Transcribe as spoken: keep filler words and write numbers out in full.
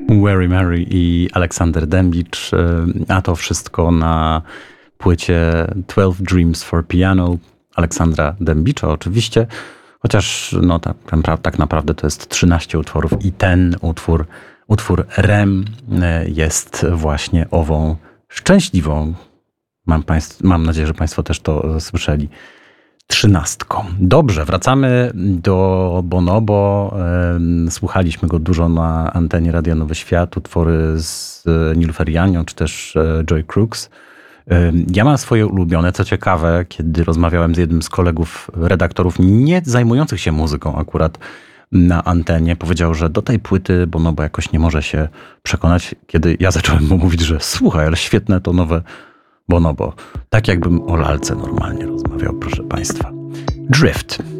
Weary Mary i Aleksander Dębicz, a to wszystko na płycie Twelve Dreams for Piano Aleksandra Dębicza oczywiście, chociaż no tak, tak naprawdę to jest trzynaście utworów i ten utwór, utwór Rem jest właśnie ową szczęśliwą, mam, państw, mam nadzieję, że Państwo też to słyszeli, trzynastką. Dobrze, wracamy do Bonobo. Słuchaliśmy go dużo na antenie Radia Nowy Świat, utwory z Nilüfer Janią czy też Joy Crooks. Ja mam swoje ulubione, co ciekawe, kiedy rozmawiałem z jednym z kolegów redaktorów nie zajmujących się muzyką akurat na antenie, powiedział, że do tej płyty Bonobo jakoś nie może się przekonać, kiedy ja zacząłem mu mówić, że słuchaj, ale świetne to nowe Bonobo. Tak jakbym o lalce normalnie rozmawiał, proszę Państwa. Drift.